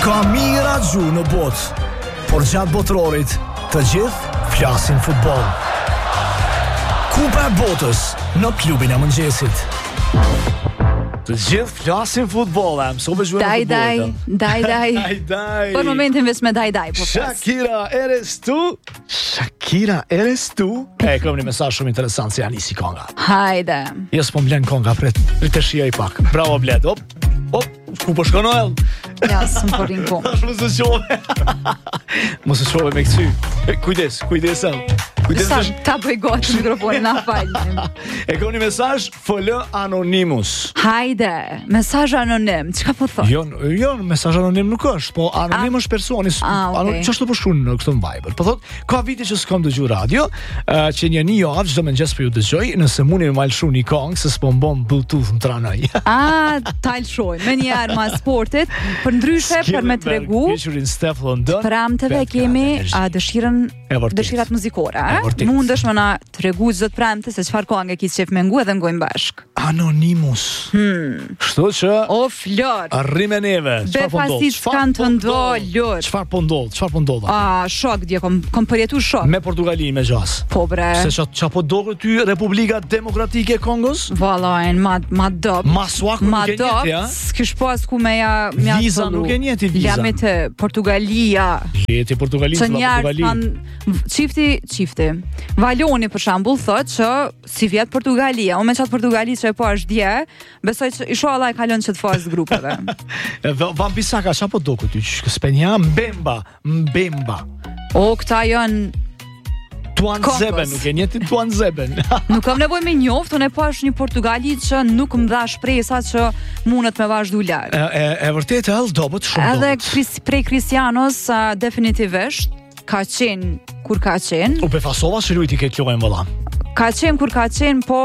Ka mira gju në botë, por gjatë botrorit të gjithë flasin futboll. Kupa e botës në klubin e mëngjesit. Të gjithë flasin futboll, mësove gjuhën e futbollit. Daj. Për momentin veç me daj, po flas. Shakira, eres tu? Kam një mesazh shumë interesant se janë nisi konga. Hajde. Jes po mblen konga, prit të shijoj pak. Bravo Bled. Hop. Ku po shko Noel? Ja, s'm po rin po. Mos e shove. Mos e shove me këty. Kujdes. Sa ta bëj gati mikrofonin na fal. E ka një mesazh FL Anonymous. Hajde, mesazh anonim. Çka po thon? Jo, mesazh anonim nuk është, po anonim është personi. Okay. Ç'është po shkruan në këtë Viber? Po thot, ka vite që s'kam dëgjuar radio, që një javë çdo mëngjes po ju dëgjoj, nëse mundi më malshuni këngë se s'po mbon Bluetooth në tranoj. Talshoj, me një armë ma sportit, për ndryshe për me tregu. Pramteve kemi dëshirat muzikore. Mundesh më na tregu çdo të premte se çfarë këngë ke qef me ngu edhe ngojmë bashk. Anonymous. Kështu që o Flor. Arrim me neve. Çfarë po ndodh? Shok dje kom përjetu shok. Me Portugalin me gjas. Po bre. Se ç'a po doqë ty Republika Demokratike e Kongos? Vallajn, ma dop. S'kish pas ku me ja viza nuk e njeti viza. Jam te Portugalia. Jeti Portugalia, Çifti. Valoni për shembull thot që si vjet Portugalia, unë me çat Portugali që e po është dje, besoj që inshallah e kalon çet fazë grupeve. Van Bissaka çapo doku ty, Spenja Mbemba. O këta janë Tuan Zeben, nuk e njeti Tuan Zeben. Nuk kam nevojë me njoft, unë e po është një Portugali që nuk më dha shpresa që mundet me vazhdu lart. E vërtetë ell dobët shumë dobët. Edhe prej Cristianos definitivisht ka qenë kur ka qenë. U befasova se lujti këtë lojën vëlla. Ka qenë kur ka qenë, po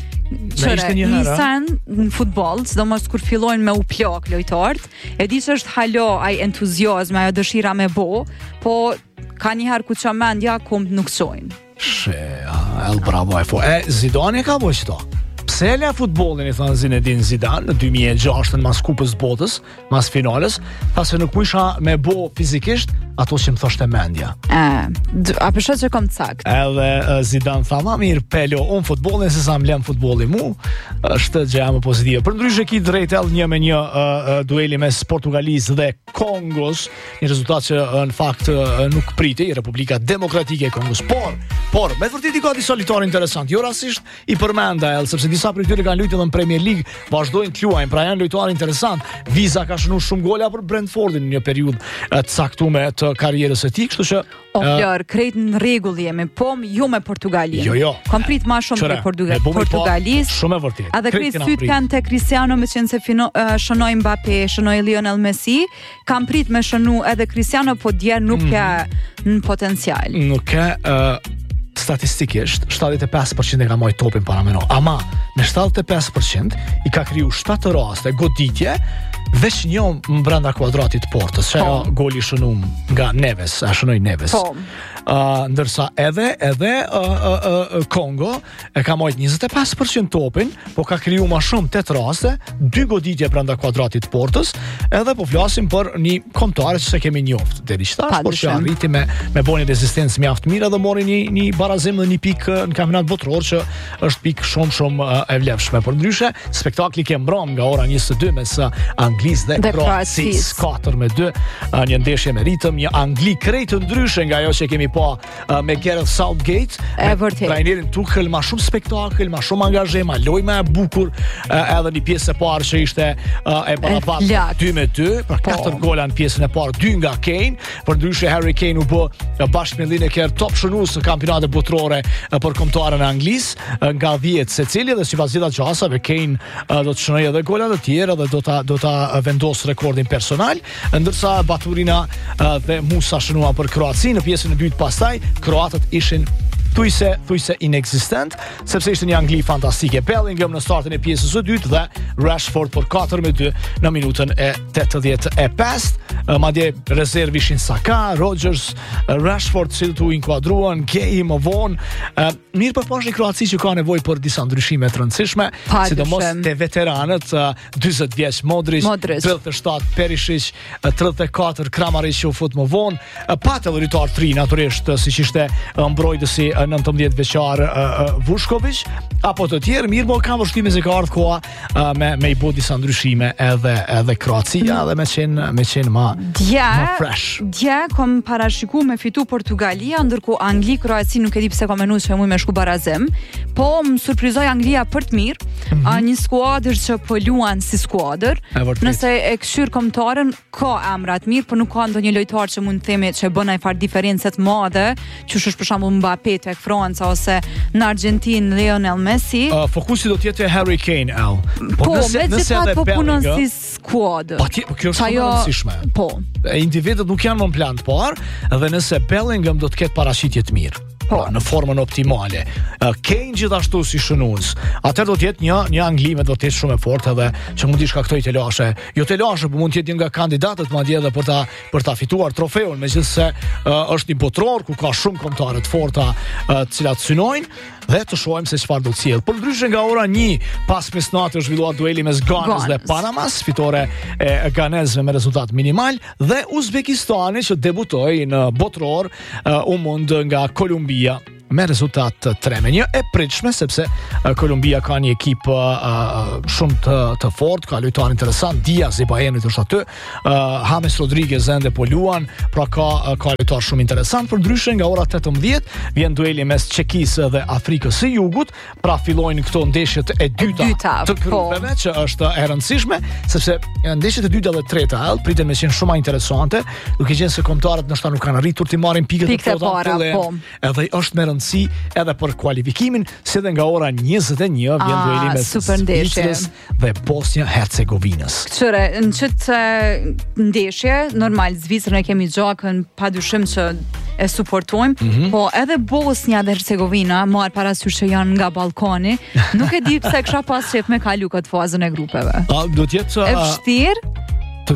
nisan në futboll, sidomos kur fillojnë me u plak lojtarët, e di që është halo ai entuziazmi, ajo dëshira me bo, po ka njëherë ku qa mendja kumt nuk qojnë. El bravo Zidane ka bo qëto. Pse le futbollin i thënë Zinedine Zidane në 2006 mas kupës botës, mas finales, tha se nuk mujsha me bo fizikisht ato që më thoshte mendja. A përshet që kom cakt? Edhe Zidane tha, ma mirë Pelo, unë futbollin se sa më lem futbolli mu, është gjëja më pozitive. Për ndryshe ki drejt një me një dueli mes Portugalisë dhe Kongos, një rezultat që në fakt nuk priti, Republika Demokratike e Kongos. Por, me vërtet i ka disa lojtarë interesant, jo rastisht i përmenda sepse disa prej tyre kanë luajtur në Premier League, vazhdojnë të luajnë, pra janë lojtarë interesant. Viza ka shënuar shumë gola për Brentfordin në një periudhë të caktuar të karrierës së tij, kështu që Flor, krejt në rregull jemi, po jo me Portugalin. Jo. Kam prit më shumë te Portugalisë. Shumë e vërtetë. Edhe krejt syt kanë te Cristiano, me qenë se shënoi Mbappé, shënoi Lionel Messi, kam prit me shënu edhe Cristiano, po dje nuk ka në potencial. Nuk ka statistikisht 75% e ka marrë topin para meno. Ama me 75% i ka kriju 7 raste goditje veç një brenda kuadratit portës, që goli shënum nga Neves, shënoi Neves. Ndërsa edhe Kongo e ka marrë 25% topin, po ka kriju ma shumë 8 raste, 2 goditje brenda kuadratit portës, edhe po flasim për një kombëtar që se kemi njoft deri shtash, por që arriti me boni rezistencë mjaft mirë dhe mori një barazim dhe një pikë në kampionat botror që është pikë shumë e vlefshme. Por ndryshe, spektakli ke mbram nga ora 22 mes Anglisë dhe Kroacisë 4-2, një ndeshje me ritëm, një Angli krejt ndryshe nga ajo që kemi me Gareth Southgate, trajnerin Tuchel, ma shumë spektakël, ma shumë angazhim, ma lojë më e bukur, edhe një pjesë e parë që ishte e barapat 2-2, pra 4 gola në pjesën e parë, 2 nga Kane, për ndryshe Harry Kane u bë bashkë me Lineker top shënues në kampionatet botrore për kombëtarën e Anglisë, nga 10 secili, dhe sipas gjitha gjasave Kane do të shënojë edhe gola të tjera dhe do ta vendos rekordin personal, ndërsa Baturina dhe Musa shënuan për Kroacinë në pjesën e dytë. Pastaj kroatët ishin thujse inexistent, sepse ishte një Angli fantastike. Bellingham në startin e pjesës së dytë dhe Rashford për 4-2 në minutën e 85. madje rezervi ishin Saka, Rodgers, Rashford që tu inkuadruan, Gay më vonë. Mirë për pashë një Kroaci që ka nevojë për disa ndryshime të rëndësishme, sidomos te veteranët, 40 vjeç Modric, 37 Perisic, 34 Kramaric që u fut më vonë, pa të lojtar të ri natyrisht siç ishte mbrojtësi 19 vjeçar Vushkovic, apo të tjerë, mirë po ka vështirësi se ka ardhur koha me i bë disa ndryshime edhe Kroacia dhe me qenë ma fresh. Dje kom parashikuar me fitu Portugalia, ndërkohë Angli, Kroaci nuk e di pse ka menuar se më shku barazim, po më surprizoi Anglia për të mirë, një skuadër që po luan si skuadër. Nëse e këshyr kombëtarën, ka emra të mirë, por nuk ka ndonjë lojtar që mund të themi që bën ai far diferencë të madhe, që është për shembull Mbappé tek Franca ose në Argentinë Lionel Messi. Fokusi do të jetë Harry Kane, Po nëse edhe po punon si skuadër. Kjo është shumë e rëndësishme. Po. Individët nuk janë më në plan të parë, dhe nëse Bellingham do të ketë paraqitje të mirë. Në formën optimale. Kane gjithashtu si shënues. Atëherë do të jetë një Angli me do të jetë shumë e fortë edhe që mund të shkaktoj të lashe. Jo të lashe, por mund të jetë një nga kandidatët madje edhe për ta fituar trofeun, megjithëse është një botror ku ka shumë kombëtarë të forta të cilat synojnë dhe të shohim se çfarë do të sjellë. Por ndryshe nga ora 1 pas mesnatë është zhvilluar dueli mes Ganës dhe Panamas, fitore e ganezëve me rezultat minimal, dhe Uzbekistani që debutoi në botror u mund nga Kolumbia me rezultat 3-1, e pritshme sepse Kolumbia ka një ekip shumë të fortë, ka lojtar interesant, Diaz i Bajenit është aty, James Rodriguez ende po luan, pra ka lojtar shumë interesant. Për ndryshe nga ora 18 vjen dueli mes Çekisë dhe Afrikës së Jugut, pra fillojnë këto ndeshjet e dyta të grupeve, që është e rëndësishme, sepse ndeshjet e dyta dhe treta priten me qenë shumë interesante, duke qenë se kombëtarët ndoshta nuk kanë arritur të marrin pikët e para, edhe është me edhe për kualifikimin, si dhe nga ora 21 vjen dueli mes Zvicrës dhe Bosnia-Hercegovinës. Këtyre, në qëtë ndeshje, normal, Zvicrën e kemi gjakën, pa dyshim që e suportojmë, po edhe Bosnia dhe Hercegovina, marrë parasysh që janë nga Ballkani, nuk e di pse kisha pas qef me kalu këtë fazën e grupeve. Do t'jetë e vështirë, të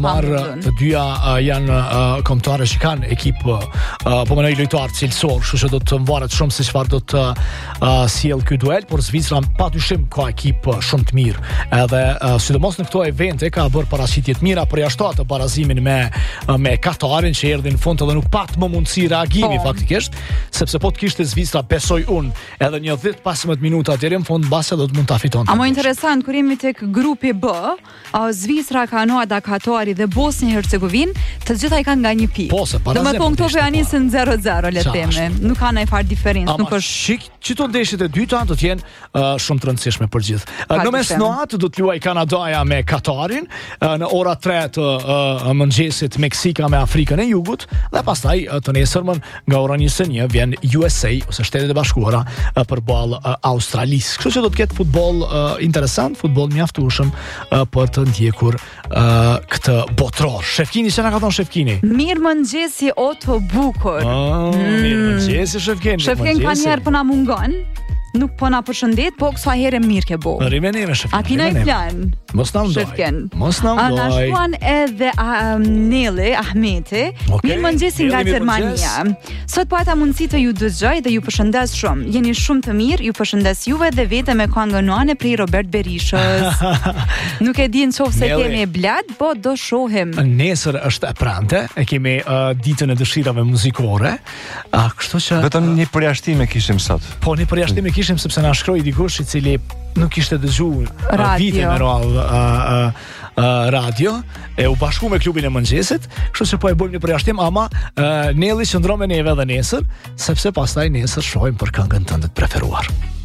dyja janë kombëtare që kanë ekip po mënoj lojtar cilësor, kështu që do të mvaret shumë se çfarë do të sjell ky duel, por Zvicra padyshim ka ekip shumë të mirë. Edhe sidomos në këto evente ka bërë paraqitje të mira, përjashtuar të barazimin me Katarin që erdhi në fund edhe nuk pat më mundësi reagimi faktikisht, sepse po të kishte Zvicra, besoj unë, edhe një 10-15 minuta deri në fund mbase do të mund ta fitonte. Ama interesant, kur jemi tek grupi B, Zvicra, Kanada, Katari dhe Bosnia-Hercegovinë, të gjitha i kanë nga një pikë. Domethënë këto janë nisën 0-0 le të themi. Nuk kanë ai far diferencë, nuk është. Çito ndeshjet e dyta do të jenë shumë të rëndësishme për gjithë. Në mesnatë do të luajë Kanadaja me Katarin, në ora 3 të mëngjesit Meksika me Afrikën e Jugut, dhe pastaj të nesërmën nga ora 21 vjen USA ose Shtetet e Bashkuara përballë Australisë. Kështu që do të ketë futboll interesant, futboll mjaftueshëm për të ndjekur këtë botror. Shefkini, që na ka thonë Shefkini? Mirë mëngjesi o të bukur. Mirë mëngjesi Shefkini. Shefkini ka njerë për na mungon, nuk po na përshëndet, po kësa herë mirë ke bo. Rimenime Shefkini. A kina i plan? Mos na mdoj. Na shkuan edhe Neli Ahmeti. Mirë mëngjesi nga Gjermania. Sot po ata mundësi të ju dëgjoj dhe ju përshëndes shumë. Jeni shumë të mirë, ju përshëndes juve dhe vete me këngën nuane prej Robert Berishës. Nuk e di në qofë se kemi blad, po do shohim. Nesër është e prante, e kemi ditën e dëshirave muzikore. Kështu që vetëm një përjashtim e kishim sot. Po një përjashtim e kishim sepse na shkroi dikush i cili nuk ishte dëgjuar vite me radhë radio, e u bashku me klubin e mëngjesit, kështu që po e bëjmë një përjashtim, ama Nelli qëndron me neve edhe nesër, sepse pastaj nesër shohim për këngën tënde të preferuar.